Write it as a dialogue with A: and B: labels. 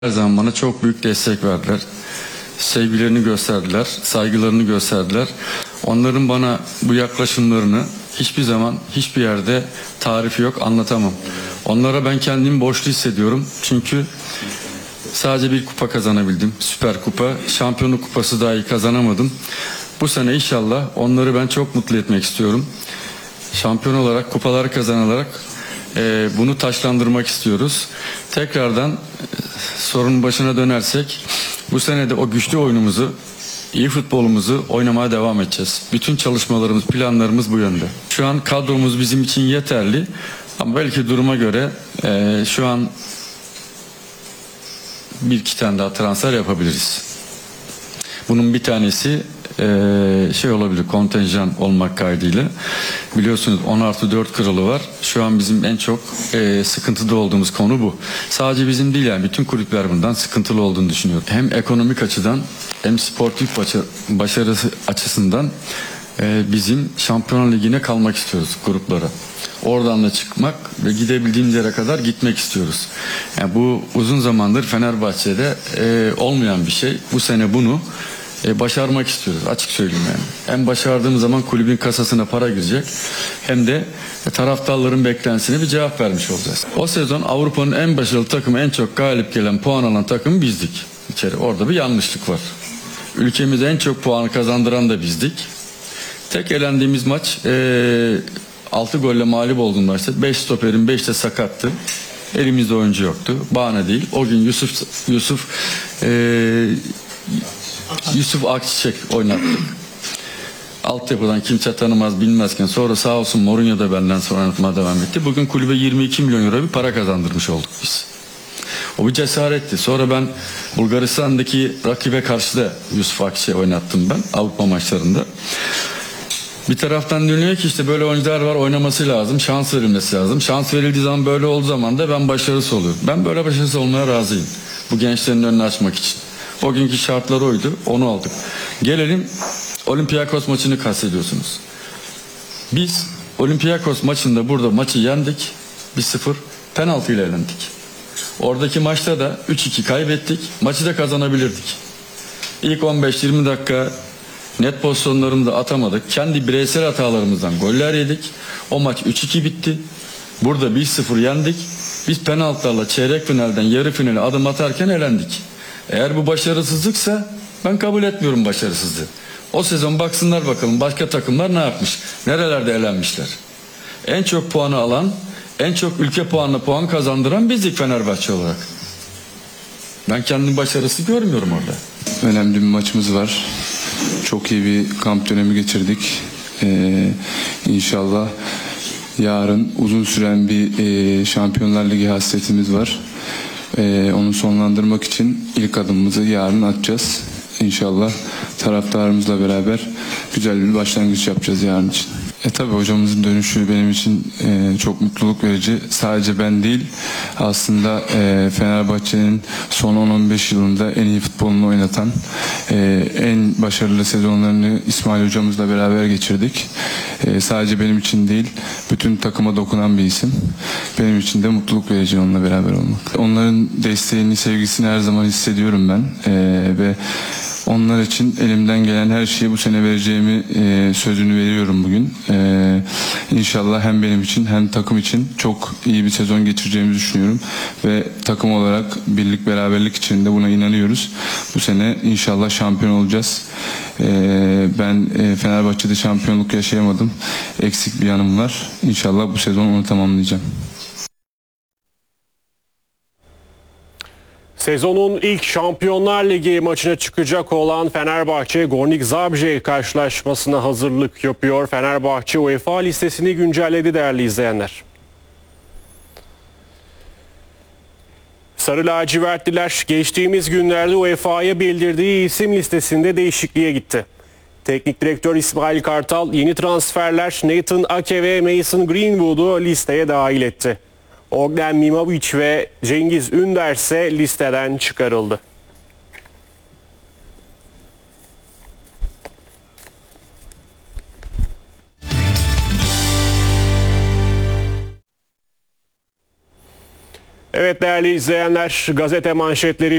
A: Her zaman bana çok büyük destek verdiler. Sevgilerini gösterdiler, saygılarını gösterdiler. Onların bana bu yaklaşımlarını hiçbir zaman, hiçbir yerde tarifi yok, anlatamam. Onlara ben kendimi borçlu hissediyorum. Çünkü sadece bir kupa kazanabildim. Süper Kupa, Şampiyonluk Kupası dahi kazanamadım. Bu sene inşallah onları ben çok mutlu etmek istiyorum. Şampiyon olarak, kupalar kazanarak bunu taçlandırmak istiyoruz. Tekrardan sorunun başına dönersek, bu sene de o güçlü oyunumuzu, iyi futbolumuzu oynamaya devam edeceğiz. Bütün çalışmalarımız, planlarımız bu yönde. Şu an kadromuz bizim için yeterli ama belki duruma göre şu an bir iki tane daha transfer yapabiliriz. Bunun bir tanesi olabilir, kontenjan olmak kaydıyla. Biliyorsunuz 10+4 kuralı var. Şu an bizim en çok sıkıntıda olduğumuz konu bu. Sadece bizim değil, yani bütün kulüpler bundan sıkıntılı olduğunu düşünüyorum. Hem ekonomik açıdan hem sportif başarısı açısından bizim Şampiyonlar Ligi'ne kalmak istiyoruz, gruplara. Oradan da çıkmak ve gidebildiğimiz yere kadar gitmek istiyoruz. Yani bu uzun zamandır Fenerbahçe'de olmayan bir şey. Bu sene bunu başarmak istiyoruz, açık söyleyeyim yani. Hem başardığımız zaman kulübün kasasına para girecek, hem de taraftarların beklentisine bir cevap vermiş olacağız. O sezon Avrupa'nın en başarılı takımı, en çok galip gelen, puan alan takım bizdik. Orada bir yanlışlık var. Ülkemize en çok puanı kazandıran da bizdik. Tek elendiğimiz maç 6 golle mağlup olduğumuz maçta 5 stoperin 5 de sakattı. Elimizde oyuncu yoktu. Bahane değil. O gün Yusuf Akçiçek oynattık. Altyapıdan kimse tanımaz bilmezken, sonra sağ olsun Mourinho da benden sonra oynatmaya devam etti. Bugün kulübe 22 milyon euro bir para kazandırmış olduk biz. O bir cesaretti. Sonra ben Bulgaristan'daki rakibe karşı da Yusuf Akçiçek oynattım ben Avrupa maçlarında. Bir taraftan dönüyor ki işte böyle oyuncular var, oynaması lazım, şans verilmesi lazım. Şans verildiği zaman, böyle olduğu zaman da ben başarısız oluyorum. Ben böyle başarısız olmaya razıyım. Bu gençlerin önünü açmak için. O günkü şartlar oydu, onu aldık. Gelelim Olympiakos maçını kastediyorsunuz. Biz Olympiakos maçında burada maçı yendik. 1-0 penaltı ile elendik. Oradaki maçta da 3-2 kaybettik. Maçı da kazanabilirdik. İlk 15-20 dakika net pozisyonlarımızı atamadık. Kendi bireysel hatalarımızdan goller yedik. O maç 3-2 bitti. Burada 1-0 yendik. Biz penaltılarla çeyrek finalden yarı finale adım atarken elendik. Eğer bu başarısızlıksa ben kabul etmiyorum başarısızlığı. O sezon baksınlar bakalım başka takımlar ne yapmış? Nerelerde elenmişler? En çok puanı alan, en çok ülke puanına puan kazandıran bizdik Fenerbahçe olarak. Ben kendimi başarısı görmüyorum orada.
B: Önemli bir maçımız var. Çok iyi bir kamp dönemi geçirdik. İnşallah yarın uzun süren bir Şampiyonlar Ligi hasretimiz var. Onu sonlandırmak için ilk adımımızı yarın atacağız. İnşallah taraftarımızla beraber güzel bir başlangıç yapacağız yarın için. Tabii hocamızın dönüşü benim için çok mutluluk verici. Sadece ben değil, aslında Fenerbahçe'nin son 10-15 yılında en iyi futbolunu oynatan, en başarılı sezonlarını İsmail hocamızla beraber geçirdik. Sadece benim için değil, bütün takıma dokunan bir isim. Benim için de mutluluk verici onunla beraber olmak. Onların desteğini, sevgisini her zaman hissediyorum ben. Ve onlar için elimden gelen her şeyi bu sene vereceğimi sözünü veriyorum bugün. İnşallah hem benim için hem takım için çok iyi bir sezon geçireceğimizi düşünüyorum. Ve takım olarak birlik beraberlik içinde buna inanıyoruz. Bu sene inşallah şampiyon olacağız. Ben Fenerbahçe'de şampiyonluk yaşayamadım. Eksik bir yanım var. İnşallah bu sezon onu tamamlayacağım.
C: Sezonun ilk Şampiyonlar Ligi maçına çıkacak olan Fenerbahçe, Gornik Zabrze karşılaşmasına hazırlık yapıyor. Fenerbahçe UEFA listesini güncelledi değerli izleyenler. Sarı lacivertliler geçtiğimiz günlerde UEFA'ya bildirdiği isim listesinde değişikliğe gitti. Teknik direktör İsmail Kartal yeni transferler Nathan Ake ve Mason Greenwood'u listeye dahil etti. Ogden Mimovic ve Cengiz Ünder ise listeden çıkarıldı. Evet değerli izleyenler, gazete manşetleri